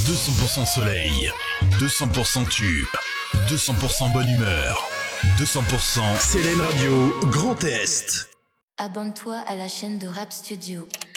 200% soleil, 200% tube, 200% bonne humeur, 200% Célène Radio Grand Est. Abonne-toi à la chaîne de Rap Studio.